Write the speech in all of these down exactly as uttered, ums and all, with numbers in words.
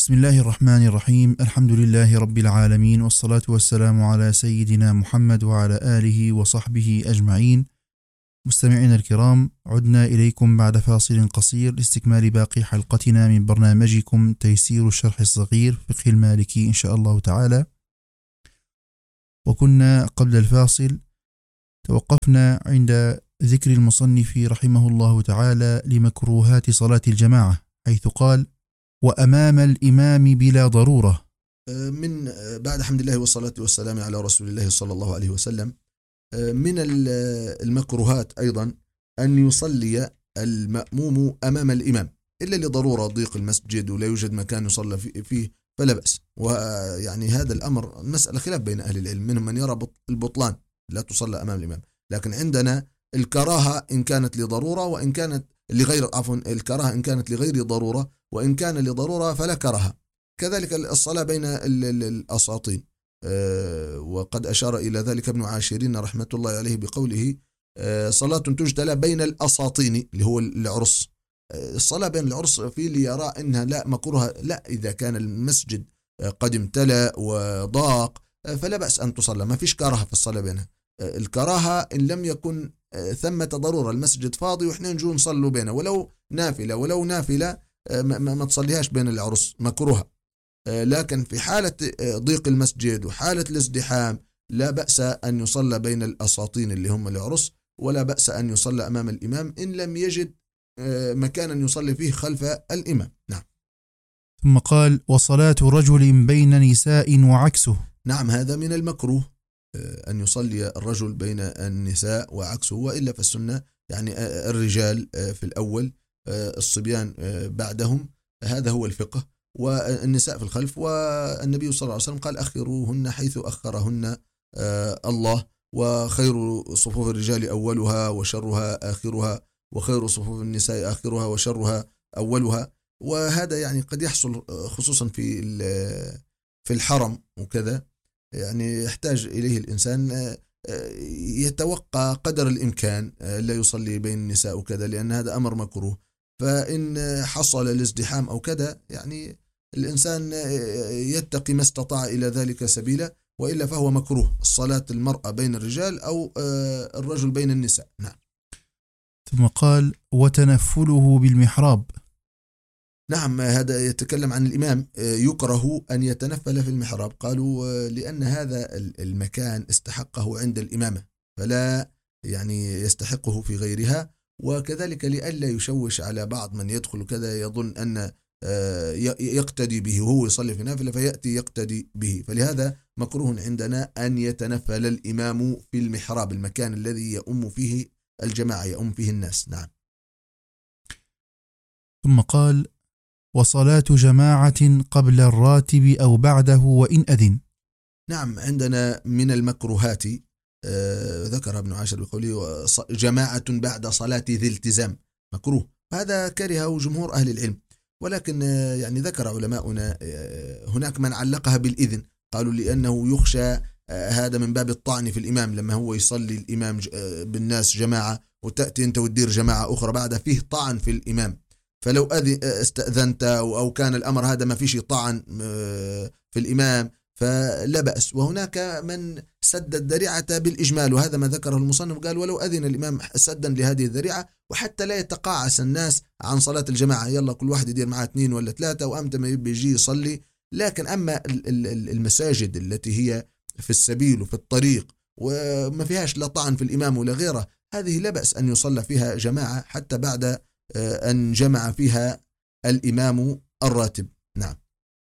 بسم الله الرحمن الرحيم. الحمد لله رب العالمين، والصلاة والسلام على سيدنا محمد وعلى آله وصحبه أجمعين. مستمعينا الكرام، عدنا إليكم بعد فاصل قصير لاستكمال باقي حلقتنا من برنامجكم تيسير الشرح الصغير فقه المالكي إن شاء الله تعالى. وكنا قبل الفاصل توقفنا عند ذكر المصنف رحمه الله تعالى لمكروهات صلاة الجماعة، حيث قال: وأمام الإمام بلا ضرورة. من بعد حمد الله والصلاة والسلام على رسول الله صلى الله عليه وسلم، من المكروهات أيضا أن يصلي المأموم أمام الإمام إلا لضرورة ضيق المسجد ولا يوجد مكان يصلى فيه فلا بأس. ويعني هذا الأمر مسألة خلاف بين أهل العلم، منهم من يرى البطلان لا تصلى أمام الإمام، لكن عندنا الكراهة إن كانت لضرورة وإن كانت لغير عفوا الكراهة إن كانت لغير ضرورة، وإن كان لضرورة فلا كراهة. كذلك الصلاة بين الأساطين، وقد أشار إلى ذلك ابن عاشرين رحمة الله عليه بقوله: صلاة تجتلى بين الأساطين، اللي هو العرس. الصلاة بين العرس في اللي يرى إنها لا مكروهة، لا، إذا كان المسجد قد امتلأ وضاق فلا بأس أن تصلى، ما فيش كراهة في الصلاة بينها. الكراهة إن لم يكن ثمة ضرورة، المسجد فاضي وإحنا نجون نصلوا بينه ولو نافلة ولو نافلة ما تصليهاش بين العرس، مكروهة. لكن في حالة ضيق المسجد وحالة الازدحام لا بأس أن يصلى بين الأساطين اللي هم العرس، ولا بأس أن يصلى أمام الإمام إن لم يجد مكانا يصلي فيه خلف الإمام. نعم. ثم قال: وصلاة رجل بين نساء وعكسه. نعم، هذا من المكروه أن يصلي الرجل بين النساء وعكسه، وإلا فالسنة يعني الرجال في الأول، الصبيان بعدهم، هذا هو الفقه، والنساء في الخلف. والنبي صلى الله عليه وسلم قال: أخروهن حيث أخرهن الله، وخير صفوف الرجال أولها وشرها آخرها، وخير صفوف النساء آخرها وشرها أولها. وهذا يعني قد يحصل خصوصا في في الحرم وكذا، يعني يحتاج إليه الإنسان يتوقع قدر الإمكان لا يصلي بين النساء وكذا، لأن هذا أمر مكروه. فإن حصل الازدحام أو كذا يعني الإنسان يتقي ما استطاع إلى ذلك سبيلا، وإلا فهو مكروه الصلاة المرأة بين الرجال أو الرجل بين النساء. نعم. ثم قال: وتنفله بالمحراب. نعم، هذا يتكلم عن الإمام، يكره أن يتنفل في المحراب. قالوا لأن هذا المكان استحقه عند الإمامة، فلا يعني يستحقه في غيرها، وكذلك لئلا يشوش على بعض من يدخل كذا يظن أن يقتدي به وهو يصلي في نافلة فيأتي يقتدي به، فلهذا مكروه عندنا أن يتنفل الإمام في المحراب، المكان الذي يؤم فيه الجماعة، يؤم فيه الناس. نعم. ثم قال: وصلاة جماعة قبل الراتب أو بعده وإن أذن. نعم، عندنا من المكروهات آه ذكر ابن عاشر بقوله: جماعة بعد صلاة ذي التزام، مكروه. هذا كرهه جمهور أهل العلم، ولكن آه يعني ذكر علماؤنا آه هناك من علقها بالإذن، قالوا لأنه يخشى آه هذا من باب الطعن في الإمام، لما هو يصلي الإمام آه بالناس جماعة وتأتي أنت وتدير جماعة أخرى بعد، فيه طعن في الإمام. فلو استأذنت أو كان الأمر هذا ما فيش طعن في الإمام فلا بأس. وهناك من سد الذريعة بالإجمال، وهذا ما ذكره المصنف، قال: ولو أذن الإمام سدا لهذه الذريعة، وحتى لا يتقاعس الناس عن صلاة الجماعة، يلا كل واحد يدير معه اثنين ولا ثلاثة وأمتى ما يجي يصلي. لكن أما المساجد التي هي في السبيل وفي الطريق وما فيهاش لا طعن في الإمام ولا غيره، هذه لا بأس أن يصلى فيها جماعة حتى بعد أن جمع فيها الإمام الراتب. نعم.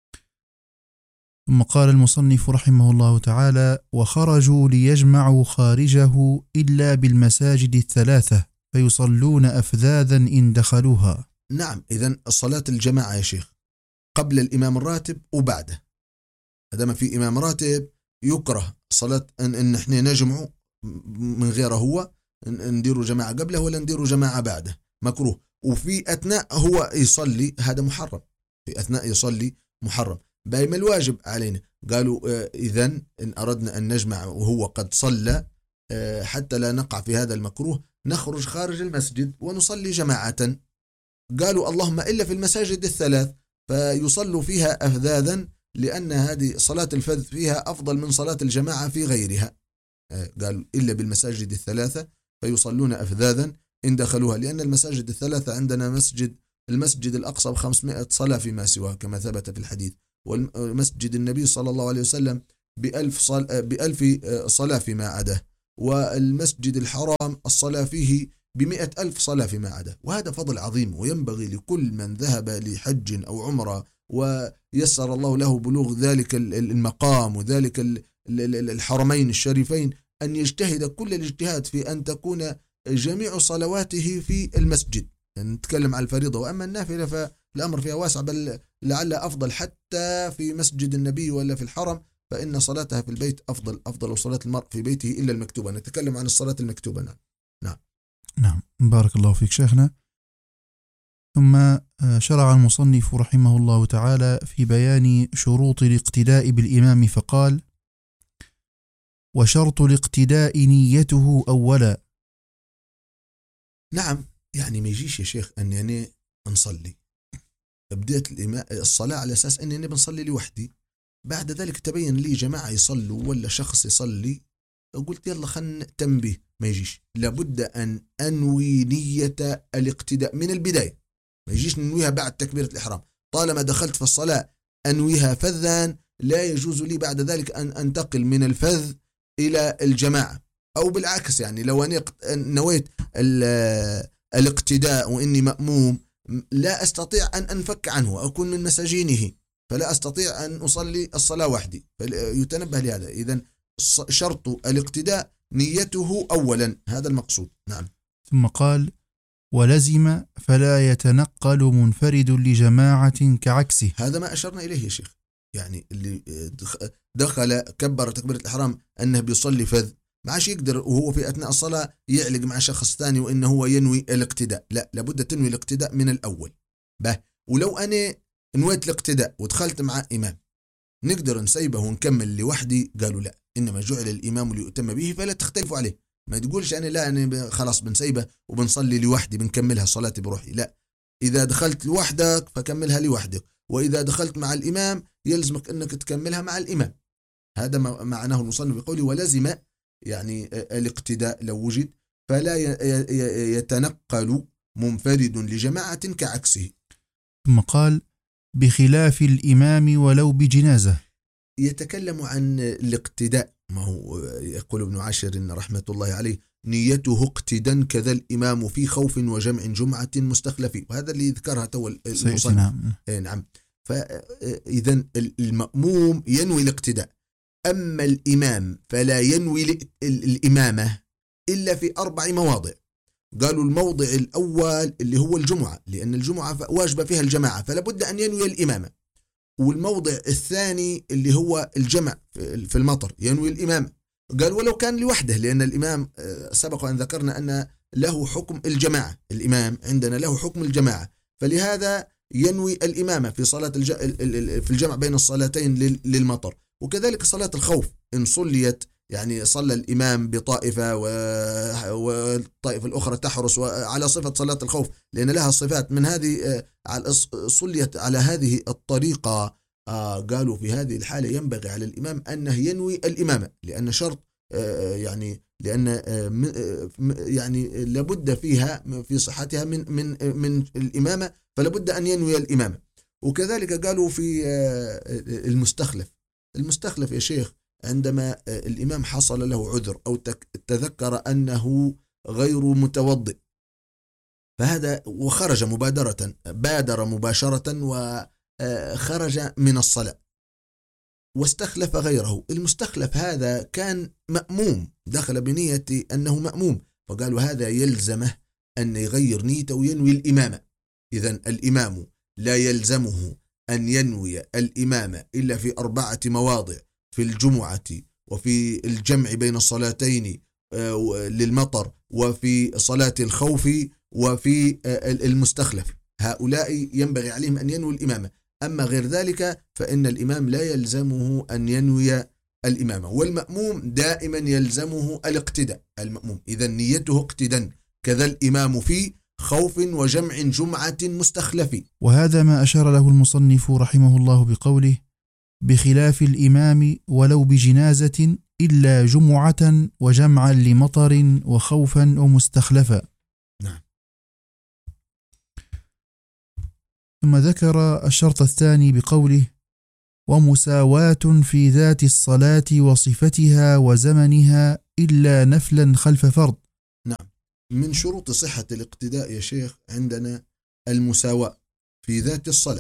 ثم قال المصنف رحمه الله تعالى: وخرجوا ليجمعوا خارجه إلا بالمساجد الثلاثة فيصلون أفذاذا إن دخلوها. نعم، إذن الصلاة الجماعة يا شيخ قبل الإمام الراتب وبعده، هذا ما في إمام راتب يكره صلاة أن, إن إحنا نجمع من غيره، هو نديروا جماعة قبله ولا نديروا جماعة بعده، مكروه. وفي أثناء هو يصلي هذا محرم، في أثناء يصلي محرم. بايم الواجب علينا، قالوا إذن إن أردنا أن نجمع وهو قد صلى حتى لا نقع في هذا المكروه، نخرج خارج المسجد ونصلي جماعة. قالوا اللهم إلا في المساجد الثلاث، فيصلوا فيها أفذاذا، لأن هذه صلاة الفذ فيها أفضل من صلاة الجماعة في غيرها. قالوا إلا بالمساجد الثلاثة فيصلون أفذاذا إن دخلوها، لأن المساجد الثلاثة عندنا مسجد المسجد الأقصى بخمسمائة صلاة فيما سواه كما ثبت في الحديث، والمسجد النبي صلى الله عليه وسلم بألف, صل... بألف صلاة فيما عداه، والمسجد الحرام الصلاة فيه بمئة ألف صلاة فيما عداه. وهذا فضل عظيم، وينبغي لكل من ذهب لحج أو عمرة ويسر الله له بلوغ ذلك المقام وذلك الحرمين الشريفين أن يجتهد كل الاجتهاد في أن تكون جميع صلواته في المسجد. يعني نتكلم عن الفريضة، وأما النافلة فالأمر فيها واسع، بل لعل أفضل حتى في مسجد النبي ولا في الحرم، فإن صلاتها في البيت أفضل أفضل صلاة المرء في بيته إلا المكتوبة. نتكلم عن الصلاة المكتوبة. نعم نعم نعم بارك الله فيك شيخنا. ثم شرع المصنف رحمه الله تعالى في بيان شروط الاقتداء بالإمام فقال: وشرط الاقتداء نيته أولا. نعم، يعني ما يجيش يا شيخ أن يعني نصلي بديت الصلاة على أساس أني أنا بنصلي لوحدي، بعد ذلك تبين لي جماعة يصلوا ولا شخص يصلي، قلت يلا خلنا تنبيه. ما يجيش، لابد أن أنوي نية الاقتداء من البداية، ما يجيش ننويها بعد تكبيرة الإحرام. طالما دخلت في الصلاة أنويها فذا، لا يجوز لي بعد ذلك أن أنتقل من الفذ إلى الجماعة، أو بالعكس. يعني لو أنا نويت الاقتداء وإني مأموم، لا أستطيع أن أنفك عنه، أكون من مساجينه، فلا أستطيع أن أصلي الصلاة وحدي، فيتنبه لهذا. إذن شرط الاقتداء نيته أولا، هذا المقصود. نعم. ثم قال: ولزم فلا يتنقل منفرد لجماعة كعكسه. هذا ما أشرنا إليه يا شيخ، يعني اللي دخل كبر تكبيرة الإحرام أنه بيصلي فذ، ما عادش يقدر وهو في أثناء الصلاة يعلق مع شخص ثاني وإنه هو ينوي الاقتداء، لا، لابد تنوي الاقتداء من الأول. به ولو أنا نويت الاقتداء ودخلت مع إمام، نقدر نسيبه ونكمل لوحدي؟ قالوا لا، إنما جعل الإمام ليؤتم به فلا تختلفوا عليه. ما تقولش أنا لا، أنا خلاص بنسيبه وبنصلي لوحدي بنكملها صلاتي بروحي، لا، إذا دخلت لوحدك فكملها لوحدك، وإذا دخلت مع الإمام يلزمك أنك تكملها مع الإمام. هذا ما معناه المصنف بقوله ولزم، يعني الاقتداء لو وجد فلا يتنقل منفرد لجماعة كعكسه. ثم قال: بخلاف الإمام ولو بجنازة. يتكلم عن الاقتداء، ما هو يقول ابن عاشر رحمة الله عليه: نيته اقتدا كذا الإمام في خوف وجمع جمعة مستخلف. وهذا اللي ذكرها تو المصنف. نعم. نعم. فإذا المأموم ينوي الاقتداء، أما الإمام فلا ينوي الإمامة إلا في أربع مواضع. قالوا الموضع الأول اللي هو الجمعة، لأن الجمعة واجب فيها الجماعة، فلا بد أن ينوي الإمامة. والموضع الثاني اللي هو الجمع في المطر، ينوي الإمامة. قال ولو كان لوحده، لأن الإمام سبق أن ذكرنا أن له حكم الجماعة، الإمام عندنا له حكم الجماعة، فلهذا ينوي الإمامة في صلاة الج... في الجمع بين الصلاتين للمطر. وكذلك صلاة الخوف إن صليت، يعني صلى الإمام بطائفة والطائفة الأخرى تحرس على صفة صلاة الخوف، لأن لها صفات من هذه، صليت على هذه الطريقة. قالوا في هذه الحالة ينبغي على الإمام أنه ينوي الإمامة، لأن شرط، يعني لأن يعني لابد فيها في صحتها من من من الإمامة، فلابد أن ينوي الإمامة. وكذلك قالوا في المستخلف. المستخلف يا شيخ عندما الإمام حصل له عذر أو تذكر أنه غير متوضئ، فهذا وخرج مبادرة، بادر مباشرة وخرج من الصلاة واستخلف غيره. المستخلف هذا كان مأموم، دخل بنية أنه مأموم، فقالوا هذا يلزمه أن يغير نيته وينوي الإمامة. إذن الإمام لا يلزمه أن ينوي الإمامة إلا في أربعة مواضع: في الجمعة، وفي الجمع بين الصلاتين للمطر، وفي صلاة الخوف، وفي المستخلف. هؤلاء ينبغي عليهم أن ينوي الإمامة، أما غير ذلك فإن الإمام لا يلزمه أن ينوي الإمامة. والمأموم دائما يلزمه الاقتداء. المأموم إذا نيته اقتدا كذا الإمام في خوف وجمع جمعة مستخلف. وهذا ما أشار له المصنف رحمه الله بقوله: بخلاف الإمام ولو بجنازة إلا جمعة وجمعا لمطر وخوفا ومستخلفا. نعم. ثم ذكر الشرط الثاني بقوله: ومساواة في ذات الصلاة وصفتها وزمنها إلا نفلا خلف فرض. نعم. من شروط صحة الاقتداء يا شيخ عندنا المساواة في ذات الصلاة،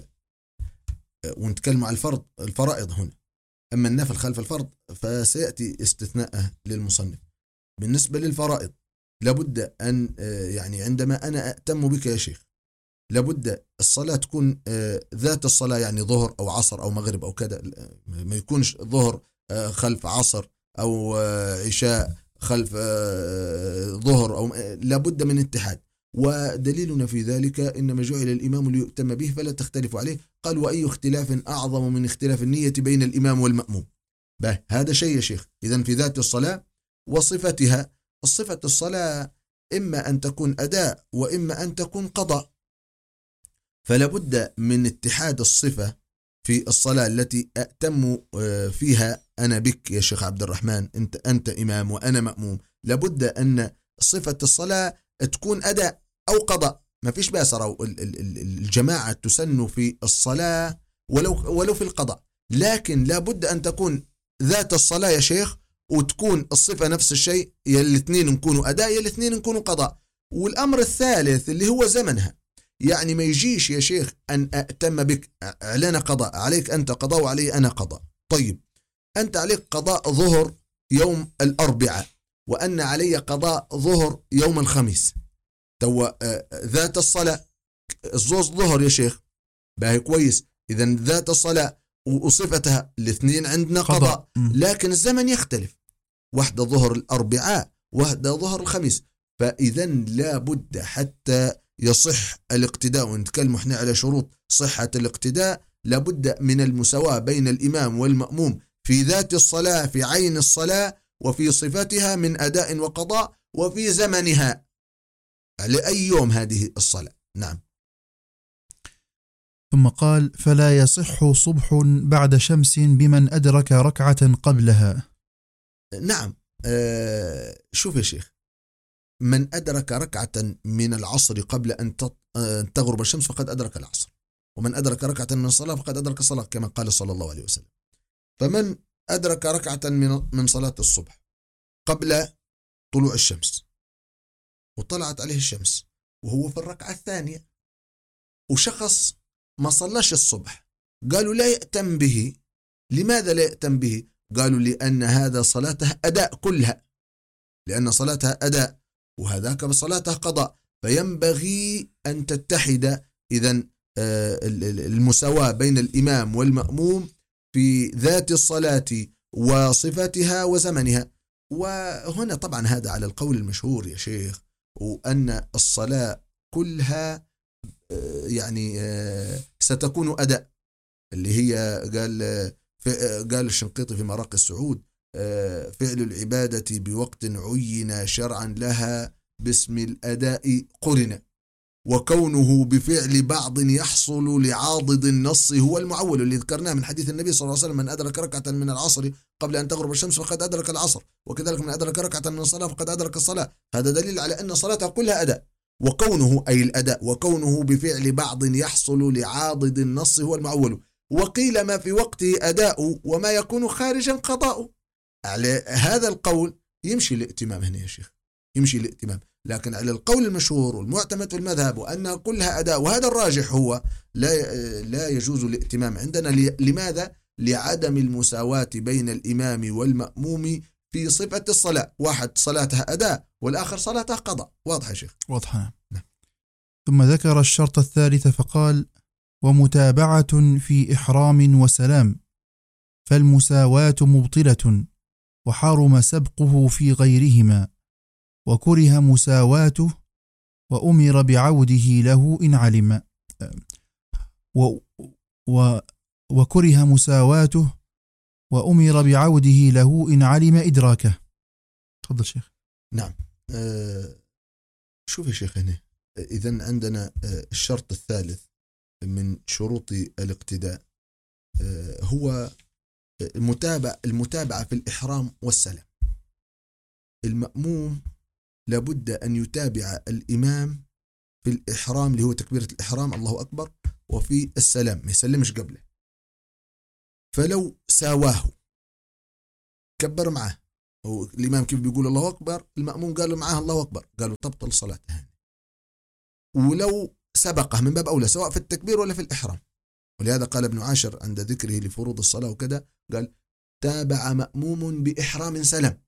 ونتكلم عن الفرض الفرائض هنا. أما النفل خلف الفرض فسيأتي استثناءه للمصنف. بالنسبة للفرائض لابد أن يعني عندما أنا أأتم بك يا شيخ لابد الصلاة تكون ذات الصلاة، يعني ظهر أو عصر أو مغرب أو كذا، ما يكونش ظهر خلف عصر أو عشاء خلف ظهر، أو لابد من اتحاد. ودليلنا في ذلك إنما جعل الإمام ليؤتم به فلا تختلف عليه. قال: وأي اختلاف أعظم من اختلاف النية بين الإمام والمأموم. به هذا شيء يا شيخ. إذن في ذات الصلاة وصفتها. الصفة الصلاة إما أن تكون أداء وإما أن تكون قضاء، فلا بد من اتحاد الصفة في الصلاة التي أأتم فيها أنا بك يا شيخ عبد الرحمن، أنت أنت إمام وأنا مأموم. لابد أن صفة الصلاة تكون أداء أو قضاء، ما فيش بأسر. الجماعة تسن في الصلاة ولو ولو في القضاء، لكن لابد أن تكون ذات الصلاة يا شيخ، وتكون الصفة نفس الشيء، يا الاثنين نكونوا أداء يا الاثنين نكونوا قضاء. والأمر الثالث اللي هو زمنها، يعني ما يجيش يا شيخ أن أأتم بك علينا قضاء، عليك أنت قضاء وعلي أنا قضاء. طيب أنت عليك قضاء ظهر يوم الأربعاء وأن علي قضاء ظهر يوم الخميس. تو ذات الصلاة الزوز ظهر يا شيخ، باهي كويس. إذن ذات الصلاة وصفتها الاثنين عندنا قضاء, قضاء. لكن الزمن يختلف، واحدة ظهر الأربعاء واحدة ظهر الخميس. فإذن لا بد حتى يصح الاقتداء، ونتكلم احنا على شروط صحة الاقتداء، لابد من المساواة بين الإمام والمأموم في ذات الصلاة، في عين الصلاة، وفي صفتها من أداء وقضاء، وفي زمنها لأي يوم هذه الصلاة. نعم. ثم قال: فلا يصح صبح بعد شمس بمن أدرك ركعة قبلها. نعم. آه شوف يا شيخ، من أدرك ركعة من العصر قبل أن تغرب الشمس فقد أدرك العصر، ومن أدرك ركعة من الصلاة فقد أدرك الصلاة، كما قال صلى الله عليه وسلم. فمن أدرك ركعة من من صلاة الصبح قبل طلوع الشمس، وطلعت عليه الشمس وهو في الركعة الثانية، وشخص ما صلاش الصبح، قالوا لا يأتم به. لماذا لا يأتم به؟ قالوا لأن هذا صلاته أداء كلها، لأن صلاتها أداء وهذاك بصلاتها قضاء، فينبغي أن تتحد إذن المساواة بين الإمام والمأموم في ذات الصلاة وصفتها وزمنها. وهنا طبعا هذا على القول المشهور يا شيخ، وأن الصلاة كلها يعني ستكون أداء، اللي هي قال قال الشنقيطي في مراقي السعود: فعل العبادة بوقت عين شرعا لها باسم الأداء قرن، وكونه بفعل بعض يحصل لعاضد النص هو المعول، اللي ذكرناه من حديث النبي صلى الله عليه وسلم: من أدرك ركعة من العصر قبل أن تغرب الشمس فقد أدرك العصر، وكذلك من أدرك ركعة من الصلاة فقد أدرك الصلاة. هذا دليل على أن صلاتها كلها أداء، وكونه أي الأداء وكونه بفعل بعض يحصل لعاضد النص هو المعول. وقيل ما في وقته أداء وما يكون خارجا قضاء. على هذا القول يمشي الائتمام هنا يا شيخ، يمشي الائتمام. لكن على القول المشهور والمعتمد في المذهب وأنها كلها أداء، وهذا الراجح، هو لا لا يجوز الائتمام عندنا. لماذا؟ لعدم المساواة بين الإمام والمأموم في صفة الصلاة، واحد صلاتها أداء والآخر صلاتها قضاء. واضح يا شيخ؟ واضح. نعم. ثم ذكر الشرط الثالث فقال: ومتابعة في إحرام وسلام، فالمساواة مبطلة، وحرم سبقه في غيرهما، وكره مساواته، وأمر بعوده له إن علم و و وكره مساواته وأمر بعوده له إن علم إدراكه. تفضل شيخ. نعم. أه شوف يا شيخ هنا إذن عندنا الشرط الثالث من شروط الاقتداء هو المتابعة المتابعة في الإحرام والسلام. المأموم لابد أن يتابع الإمام في الإحرام اللي هو تكبيرة الإحرام الله أكبر، وفي السلام ما يسلمش قبله. فلو ساواه كبر معه، الإمام كيف بيقول الله أكبر المأموم قالوا معاه الله أكبر، قالوا تبطل صلاته. ولو سبقه من باب أولى سواء في التكبير ولا في الإحرام. ولهذا قال ابن عاشر عند ذكره لفروض الصلاة وكذا قال تابع مأموم بإحرام سلام،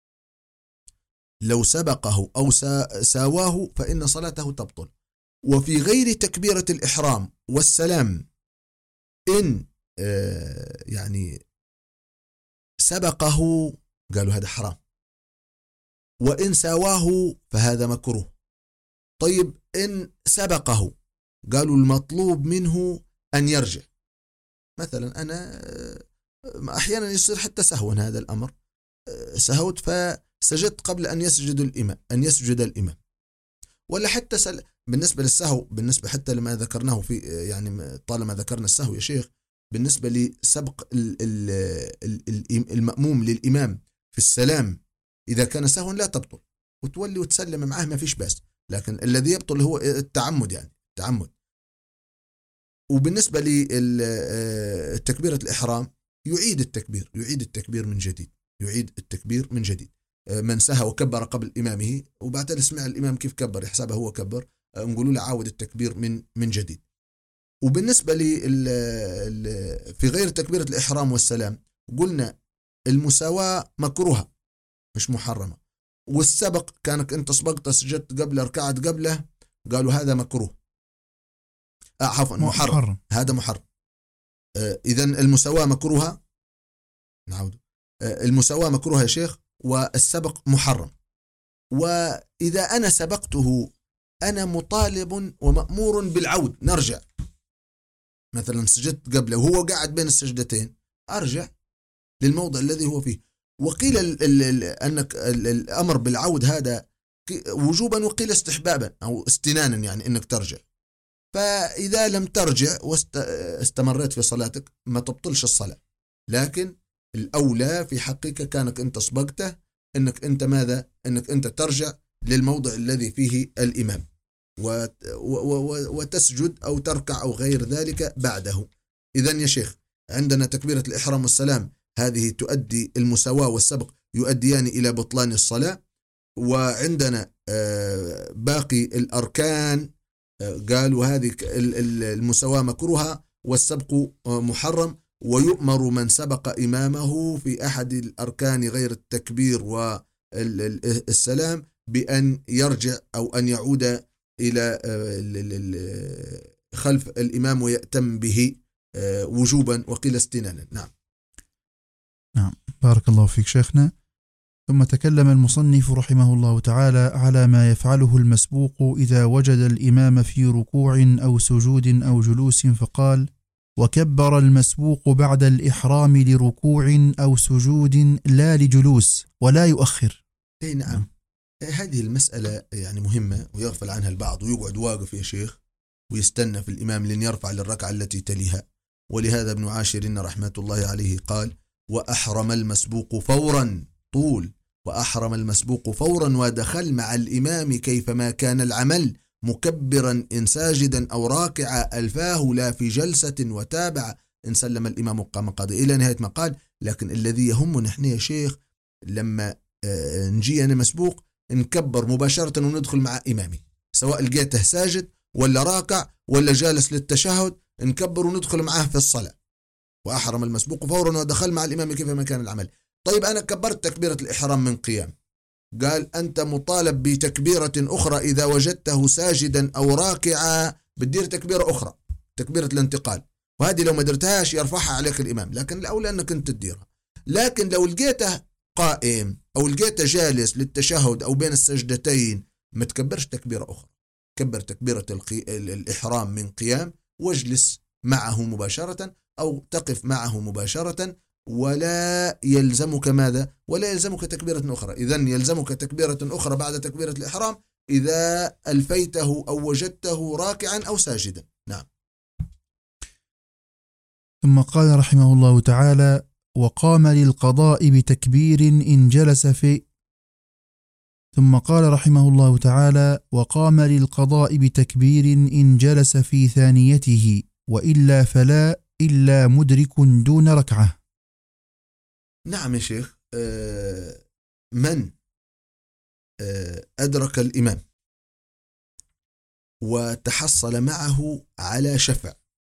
لو سبقه أو ساواه فإن صلاته تبطل. وفي غير تكبيرة الإحرام والسلام إن آه يعني سبقه قالوا هذا حرام، وإن ساواه فهذا مكروه. طيب إن سبقه قالوا المطلوب منه أن يرجع. مثلا أنا أحيانا يصير حتى سهوا هذا الأمر، سهوت فسجدت قبل أن يسجد الإمام أن يسجد الإمام، ولا حتى سل... بالنسبة للسهو، بالنسبة حتى لما ذكرناه في يعني طالما ذكرنا السهو يا شيخ، بالنسبة لسبق المأموم للإمام في السلام إذا كان سهوا لا تبطل، وتولي وتسلم معه ما فيش بأس، لكن الذي يبطل هو التعمد، يعني التعمد. وبالنسبة لتكبيرة الإحرام يعيد التكبير يعيد التكبير من جديد يعيد التكبير من جديد. من سهى وكبر قبل إمامه وبعدين سمع الإمام كيف كبر يحسبه هو كبر، نقولوا له عاود التكبير من من جديد. وبالنسبة لي في غير تكبيرة الإحرام والسلام قلنا المساواة مكروهة مش محرمة، والسبق كانك أنت سبقت سجدت قبل ركعت قبله قالوا هذا مكروه، آه عفوا محرم. محرم هذا محرم. آه إذن المساواة مكروهة، نعود آه المساواة مكروهة يا شيخ، والسبق محرم. وإذا أنا سبقته أنا مطالب ومأمور بالعود، نرجع. مثلا سجدت قبله وهو قاعد بين السجدتين أرجع للموضع الذي هو فيه. وقيل ال ال ال أنك ال الأمر بالعود هذا وجوبا وقيل استحبابا أو استنانا، يعني أنك ترجع. فإذا لم ترجع واستمريت في صلاتك ما تبطلش الصلاة، لكن الأولى في حقك كانك أنت سبقته أنك أنت ماذا أنك أنت ترجع للموضع الذي فيه الإمام وتسجد أو تركع أو غير ذلك بعده. إذن يا شيخ عندنا تكبيرة الإحرام والسلام هذه تؤدي المساواة والسبق يؤديان إلى بطلان الصلاة. وعندنا باقي الأركان قالوا هذه المساواة مكروهة والسبق محرم، ويؤمر من سبق إمامه في أحد الأركان غير التكبير والسلام بأن يرجع أو أن يعود إلى خلف الإمام ويأتم به وجوبا وقيل استنانا. نعم نعم بارك الله فيك شيخنا. ثم تكلم المصنف رحمه الله تعالى على ما يفعله المسبوق إذا وجد الإمام في ركوع أو سجود أو جلوس، فقال: وكبر المسبوق بعد الإحرام لركوع أو سجود لا لجلوس ولا يؤخر. إيه نعم. هذه المسألة يعني مهمة ويغفل عنها البعض ويقعد واقف يا شيخ ويستنى في الإمام لن يرفع للركعة التي تليها. ولهذا ابن عاشر رحمة الله عليه قال: وأحرم المسبوق فورا طول وأحرم المسبوق فورا ودخل مع الإمام كيفما كان العمل مكبرا إن ساجدا أو راكعا ألفاه لا في جلسة وتابع إن سلم الإمام قام قاضي إلى نهاية ما قال. لكن الذي يهمنا نحن يا شيخ لما نجي أنا مسبوق نكبر مباشرة وندخل مع إمامي، سواء لقيته ساجد ولا راكع ولا جالس للتشهد نكبر وندخل معه في الصلاة. وأحرم المسبوق فورا ودخل مع الإمام كيفما كان العمل. طيب أنا كبرت تكبيرة الإحرام من قيام، قال أنت مطالب بتكبيرة أخرى إذا وجدته ساجدا أو راكعا، بتدير تكبيرة أخرى تكبيرة الانتقال، وهذه لو ما درتهاش يرفعها عليك الإمام، لكن الأولى أنك أنت تديرها. لكن لو لقيته قائم أو لقيته جالس للتشهد أو بين السجدتين ما تكبرش تكبيرة أخرى، كبر تكبيرة الإحرام من قيام واجلس معه مباشرة أو تقف معه مباشرة، ولا يلزمك ماذا؟ ولا يلزمك تكبيرة أخرى. إذن يلزمك تكبيرة أخرى بعد تكبيرة الإحرام إذا ألفيته أو وجدته راكعا أو ساجدا. نعم. ثم قال رحمه الله تعالى: وقام للقضاء بتكبير إن جلس في ثم قال رحمه الله تعالى: وقام للقضاء بتكبير إن جلس في ثانيته، وإلا فلا إلا مدرك دون ركعة. نعم يا شيخ. من أدرك الإمام وتحصل معه على شفع،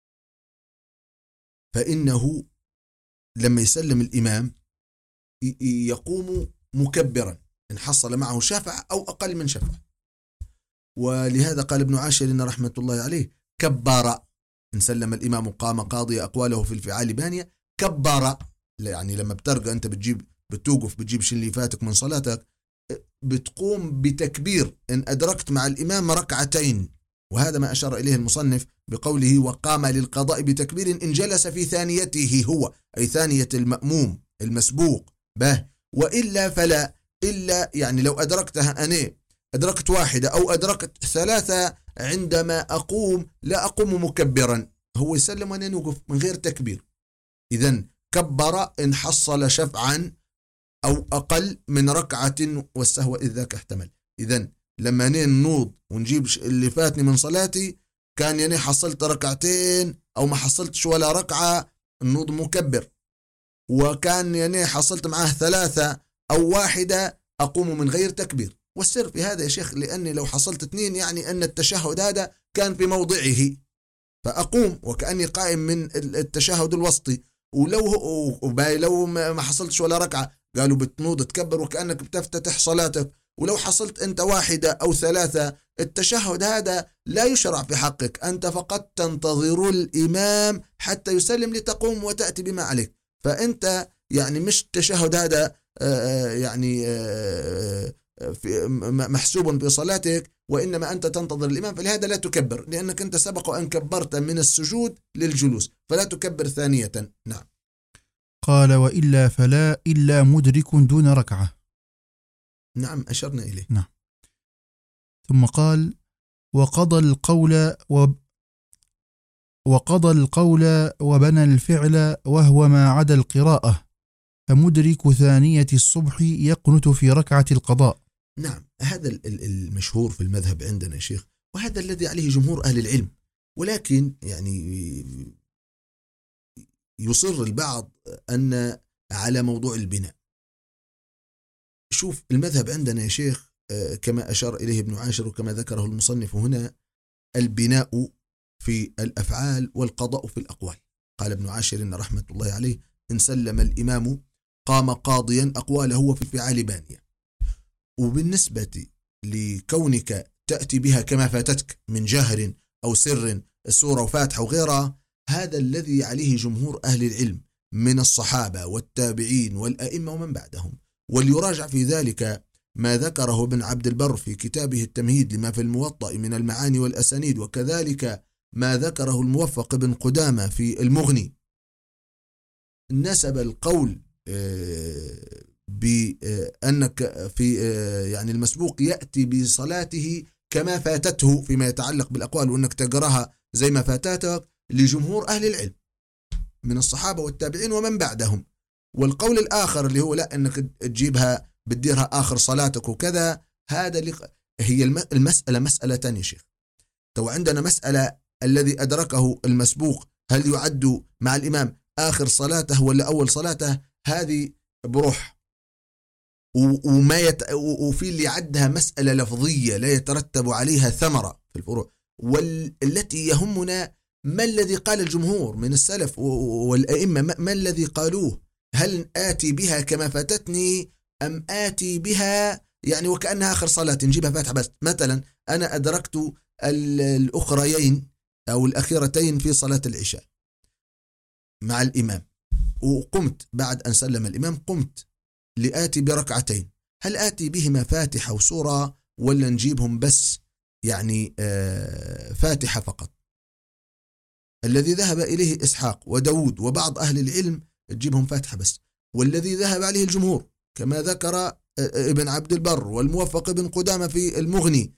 فإنه لما يسلم الإمام يقوم مكبرا إن حصل معه شفع أو أقل من شفع. ولهذا قال ابن عاشر رحمة الله عليه: كبر إن سلم الإمام قام قاضي أقواله في الفعال بانية. كبر يعني لما بترجع أنت بتجيب بتوقف بتجيب شيء اللي فاتك من صلاتك، بتقوم بتكبير إن أدركت مع الإمام ركعتين. وهذا ما أشار إليه المصنف بقوله: وقام للقضاء بتكبير إن جلس في ثانيته هو، أي ثانية المأموم المسبوق به. وإلا فلا، إلا يعني لو أدركتها أنا أدركت واحدة أو أدركت ثلاثة، عندما أقوم لا أقوم مكبرا، هو يسلم وأنا نوقف من غير تكبير. إذن كبر إن حصل شفعا أو أقل من ركعة والسهو إذ ذاك احتمل. إذن لما ننوض ونجيب اللي فاتني من صلاتي، كان يعني حصلت ركعتين أو ما حصلتش ولا ركعة، النوض مكبر. وكان يعني حصلت معاه ثلاثة أو واحدة، أقوم من غير تكبير. والسر في هذا يا شيخ لأني لو حصلت اثنين يعني أن التشهد هذا كان في موضعه، فأقوم وكأني قائم من التشهد الوسطي. ولو لو ما حصلتش ولا ركعة قالوا بتنوض تكبر وكأنك بتفتتح صلاتك. ولو حصلت أنت واحدة أو ثلاثة، التشهد هذا لا يشرع في حقك، أنت فقط تنتظر الإمام حتى يسلم لتقوم وتأتي بما عليك. فأنت يعني مش التشهد هذا يعني محسوب في صلاتك، وإنما أنت تنتظر الإمام، فلهذا لا تكبر، لأنك أنت سبق أن كبرت من السجود للجلوس، فلا تكبر ثانية. نعم. قال: وإلا فلا إلا مدرك دون ركعة. نعم أشرنا إليه. نعم. ثم قال: وقضى القول و وقضى القول وبنى الفعل وهو ما عدا القراءة، فمدرك ثانية الصبح يقنت في ركعة القضاء. نعم، هذا المشهور في المذهب عندنا يا شيخ، وهذا الذي عليه جمهور أهل العلم. ولكن يعني يصر البعض أن على موضوع البناء. شوف المذهب عندنا يا شيخ كما أشار إليه ابن عاشر وكما ذكره المصنف هنا، البناء في الأفعال والقضاء في الأقوال. قال ابن عاشر رحمة الله عليه: إن سلم الإمام قام قاضيا أقواله هو في الفعال بانية. وبالنسبة لكونك تأتي بها كما فاتتك من جهر أو سر، السورة وفاتحة وغيرها، هذا الذي عليه جمهور أهل العلم من الصحابة والتابعين والأئمة ومن بعدهم. وليراجع في ذلك ما ذكره ابن عبد البر في كتابه التمهيد لما في الموطأ من المعاني والأسانيد، وكذلك ما ذكره الموفق بن قدامة في المغني. نسب القول بأنك في يعني المسبوق يأتي بصلاته كما فاتته فيما يتعلق بالأقوال، وأنك تقراها زي ما فاتتك، لجمهور أهل العلم من الصحابة والتابعين ومن بعدهم. والقول الآخر اللي هو لا أنك تجيبها بتديرها آخر صلاتك وكذا، هذا اللي هي المسألة مسألة تانية شيخ. تو عندنا مسألة الذي أدركه المسبوق هل يعد مع الإمام آخر صلاته ولا أول صلاته، هذه بروح. وما يت... وفي اللي عدها مسألة لفظية لا يترتب عليها ثمرة في الفروع. والتي يهمنا ما الذي قال الجمهور من السلف والأئمة، ما الذي قالوه، هل آتي بها كما فاتتني أم آتي بها يعني وكأنها آخر صلاة نجيبها فاتحة بس. مثلا أنا أدركت الأخريين أو الأخيرتين في صلاة العشاء مع الإمام، وقمت بعد أن سلم الإمام قمت لآتي بركعتين، هل آتي بهما فاتحة وسورة ولا نجيبهم بس يعني آه فاتحة فقط؟ الذي ذهب إليه إسحاق وداود وبعض أهل العلم تجيبهم فاتحة بس، والذي ذهب عليه الجمهور كما ذكر ابن عبد البر والموفق بن قدامة في المغني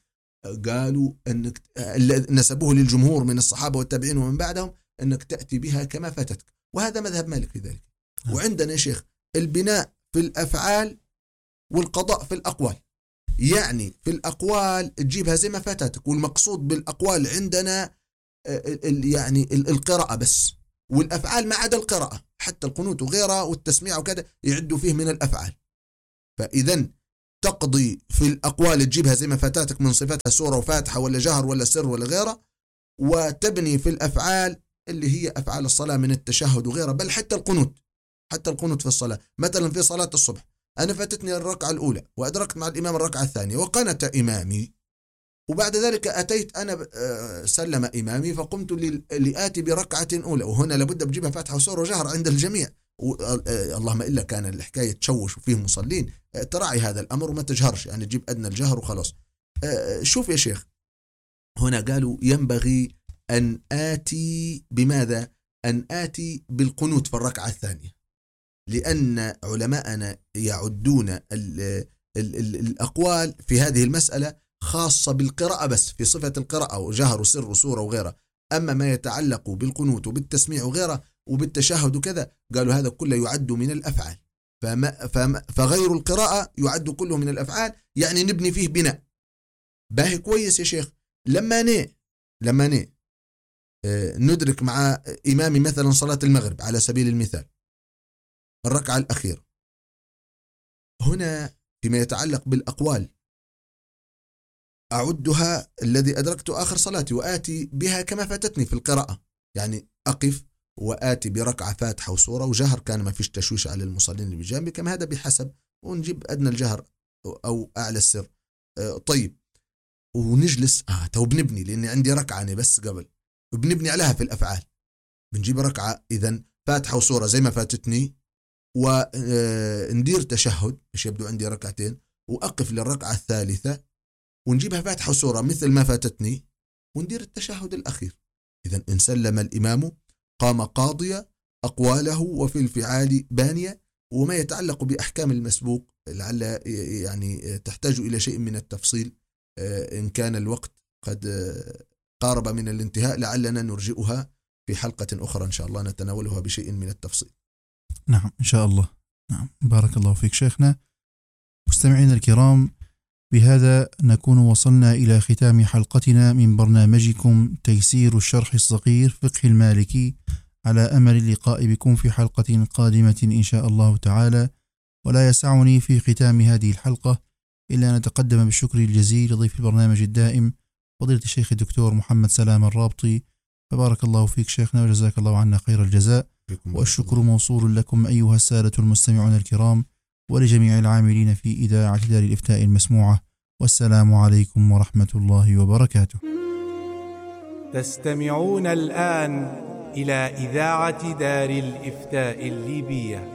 قالوا أنك نسبوه للجمهور من الصحابة والتابعين ومن بعدهم أنك تأتي بها كما فاتتك، وهذا مذهب مالك في ذلك. وعندنا يا شيخ البناء في الأفعال والقضاء في الأقوال، يعني في الأقوال تجيبها زي ما فاتتك، والمقصود بالأقوال عندنا يعني القراءة بس، والأفعال ما عدا القراءة، حتى القنوت وغيرها والتسميع وكذا يعدوا فيه من الأفعال. فإذا تقضي في الأقوال تجيبها زي ما فاتتك من صفاتها سورة وفاتحة ولا جهر ولا سر ولا غيرها، وتبني في الأفعال اللي هي أفعال الصلاة من التشهد وغيرها، بل حتى القنوت، حتى القنوت في الصلاة. مثلا في صلاة الصبح أنا فاتتني الركعة الأولى وأدركت مع الإمام الركعة الثانية وقنت إمامي، وبعد ذلك أتيت أنا سلم إمامي فقمت لآتي بركعة أولى، وهنا لابد بجيبها فاتحة وسورة وجهر عند الجميع. اللهم إلا كان الحكاية تشوش وفيه مصلين تراعي هذا الأمر وما تجهرش، يعني تجيب أدنى الجهر وخلاص. شوف يا شيخ، هنا قالوا ينبغي أن آتي بماذا؟ أن آتي بالقنوت في الركعة الثانية، لأن علماءنا يعدون ال ال ال الأقوال في هذه المسألة خاصة بالقراءة بس، في صفة القراءة وجهر وسر وسورة وغيرها. أما ما يتعلق بالقنوت وبالتسميع وغيره وبالتشهد وكذا قالوا هذا كله يعد من الأفعال، فما فما فغير القراءة يعد كله من الأفعال، يعني نبني فيه بناء. باهي كويس يا شيخ. لما ني لما ني اه ندرك مع إمامي مثلا صلاة المغرب على سبيل المثال الركعة الأخيرة، هنا فيما يتعلق بالأقوال أعدها الذي أدركت آخر صلاتي وآتي بها كما فاتتني في القراءة، يعني أقف وآتي بركعة فاتحة وسورة وجهر، كان ما فيش تشويش على المصلين اللي بجانبي، كما هذا بحسب، ونجيب أدنى الجهر أو أعلى السر. آه طيب، ونجلس آه تو بنبني، لأني عندي ركعة أنا بس قبل بنبني عليها في الأفعال، بنجيب ركعة إذن فاتحة وسورة زي ما فاتتني، وندير تشهد مش يبدو عندي ركعتين، وأقف للركعة الثالثة ونجيبها فاتحة وسورة مثل ما فاتتني، وندير التشهد الأخير. إذن إن سلم الإمام قام قاضية أقواله وفي الفعال بانية. وما يتعلق بأحكام المسبوق لعل يعني تحتاج إلى شيء من التفصيل، إن كان الوقت قد قارب من الانتهاء لعلنا نرجئها في حلقة أخرى إن شاء الله نتناولها بشيء من التفصيل. نعم إن شاء الله. نعم بارك الله فيك شيخنا. مستمعينا الكرام، بهذا نكون وصلنا إلى ختام حلقتنا من برنامجكم تيسير الشرح الصغير فقه المالكي، على أمل اللقاء بكم في حلقة قادمة إن شاء الله تعالى. ولا يسعني في ختام هذه الحلقة إلا أن أتقدم بالشكر الجزيل لضيف البرنامج الدائم فضيلة الشيخ الدكتور محمد سلام الرابطي. فبارك الله فيك شيخنا وجزاك الله عنا خير الجزاء، والشكر موصول لكم أيها السادة المستمعون الكرام، ولجميع العاملين في إذاعة دار الإفتاء المسموعة. والسلام عليكم ورحمة الله وبركاته. تستمعون الآن إلى إذاعة دار الإفتاء الليبية.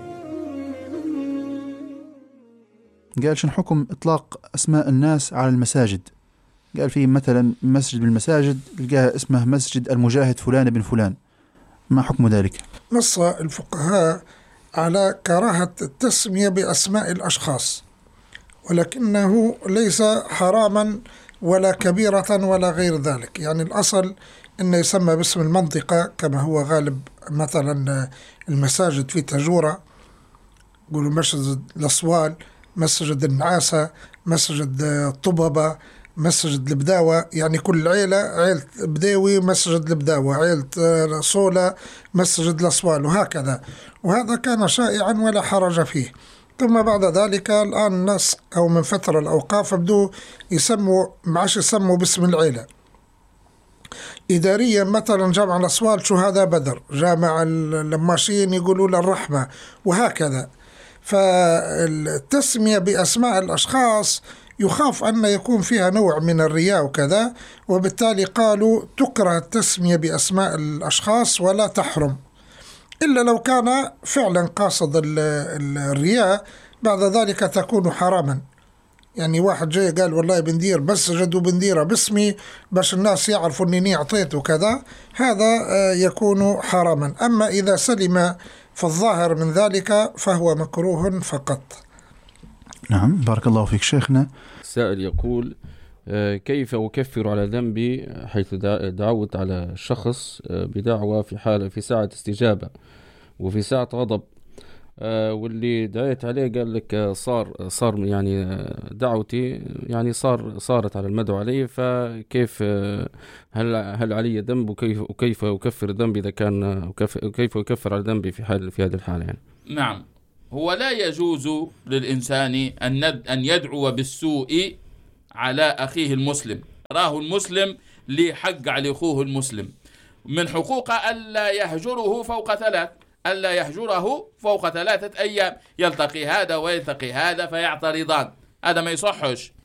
قال شن حكم إطلاق أسماء الناس على المساجد؟ قال في مثلا مسجد من المساجد لقاها اسمه مسجد المجاهد فلان بن فلان، ما حكم ذلك؟ نص الفقهاء على كراهة التسمية بأسماء الأشخاص، ولكنه ليس حراما ولا كبيرة ولا غير ذلك. يعني الأصل أنه يسمى باسم المنطقة كما هو غالب. مثلا المساجد في تجورة يقولوا مسجد الأصوال، مسجد النعاسة، مسجد طببة، مسجد البداوة، يعني كل عيلة عيلة بداوي مسجد البداوة، عيلة صولة مسجد الأصوال، وهكذا. وهذا كان شائعا ولا حرج فيه. ثم بعد ذلك الآن الناس أو من فترة الأوقاف بدوا يسموا معاش يسموا باسم العيلة. إداريا مثلا جامع الأصوال شهداء بدر، جامع الماشين يقولوا للرحمة، وهكذا. فالتسمية بأسماء الأشخاص يخاف أن يكون فيها نوع من الرياء وكذا، وبالتالي قالوا تكره التسمية بأسماء الأشخاص ولا تحرم، إلا لو كان فعلا قاصد الرياء، بعد ذلك تكون حراما. يعني واحد جاي قال والله بندير مسجد وبنديره باسمي باش الناس يعرفوا أنني أعطيت وكذا، هذا يكون حراما. أما إذا سلم في الظاهر من ذلك فهو مكروه فقط. نعم بارك الله فيك شيخنا. سائل يقول: كيف أكفر على ذنبي حيث دعوت على الشخص بدعوة في حالة في ساعة استجابة وفي ساعة غضب، واللي دعيت عليه قال لك صار صار يعني دعوتي يعني صار صارت على المدعو عليه، فكيف هل هل علي ذنب وكيف وكيف أكفر ذنبي إذا كان وكيف أكفر على ذنبي في حال في هذه الحالة يعني؟ نعم، هو لا يجوز للإنسان أن أن يدعو بالسوء على أخيه المسلم. راه المسلم لي حق على أخوه المسلم، من حقوقه ألا يهجره فوق ثلاث، ألا يهجره فوق ثلاثة أيام، يلتقي هذا ويلتقي هذا فيعترضان، هذا ما يصحش.